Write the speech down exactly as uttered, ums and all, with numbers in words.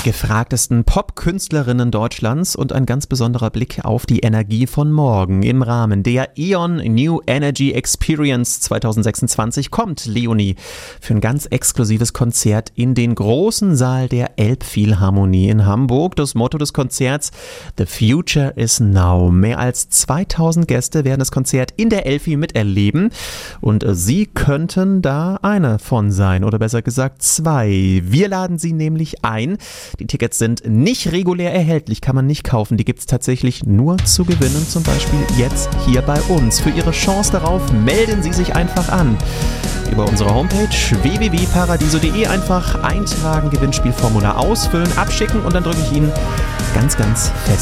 gefragtesten Pop-Künstlerinnen Deutschlands und ein ganz besonderer Blick auf die Energie von morgen. Im Rahmen der E.ON New Energy Experience zwanzig sechsundzwanzig kommt Leonie für ein ganz exklusives Konzert in den großen Saal der Elbphilharmonie in Hamburg. Das Motto des Konzerts: The Future is Now. Mehr als zweitausend Gäste werden das Konzert in der Elphi miterleben und Sie könnten da eine von sein, oder besser gesagt zwei. Wir laden Sie nämlich ein. Die Tickets sind nicht regulär erhältlich, kann man nicht kaufen. Die gibt es tatsächlich nur zu gewinnen, zum Beispiel jetzt hier bei uns. Für Ihre Chance darauf melden Sie sich einfach an. Über unsere Homepage w w w punkt paradiso punkt de einfach eintragen, Gewinnspielformular ausfüllen, abschicken und dann drücke ich Ihnen ganz, ganz fest